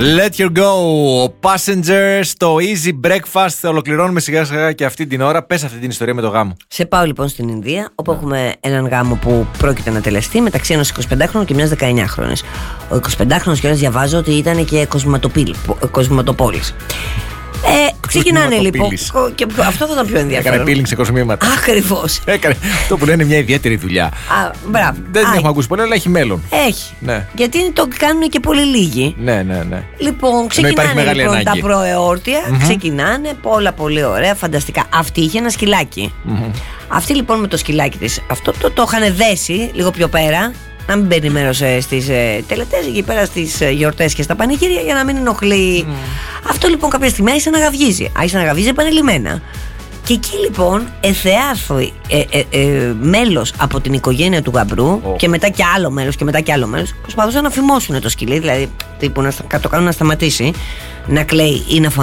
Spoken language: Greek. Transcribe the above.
Let you go. Passengers, το easy breakfast. Ολοκληρώνουμε σιγά σιγά και αυτή την ώρα. Πες αυτή την ιστορία με το γάμο. Σε πάω λοιπόν στην Ινδία, όπου έχουμε έναν γάμο που πρόκειται να τελεστεί μεταξύ ενός 25χρονου και μιας 19χρονης. Ο 25χρονος κιόλας διαβάζω ότι ήταν και κοσμηματοπόλης. Ξεκινάνε λοιπόν. Και αυτό θα ήταν πιο ενδιαφέρον. Έκανε peeling σε κοσμήματα. Ακριβώς. Έκανε αυτό που λένε μια ιδιαίτερη δουλειά. Μπράβο. Δεν την έχουμε ακούσει πολύ, αλλά έχει μέλλον. Έχει. Ναι. Γιατί το κάνουν και πολύ λίγοι. Ναι. Λοιπόν, ξεκινάνε λοιπόν τα προεόρτια. Ξεκινάνε πολλά πολύ ωραία, φανταστικά. Αυτή είχε ένα σκυλάκι. Αυτή λοιπόν με το σκυλάκι της, αυτό το είχαν δέσει λίγο πιο πέρα. Να μην παίρνει μέρος στις τελετές, εκεί πέρα στις γιορτές και στα πανηγύρια, για να μην ενοχλεί. Αυτό λοιπόν κάποια στιγμή άρχισε να γαυγίζει επανειλημμένα. Και εκεί λοιπόν εθεάθη μέλος από την οικογένεια του γαμπρού και μετά και άλλο μέλος και μετά και άλλο μέλος προσπαθούσαν να φημώσουν το σκυλί, δηλαδή τύπου να το κάνουν να σταματήσει να κλαίει ή να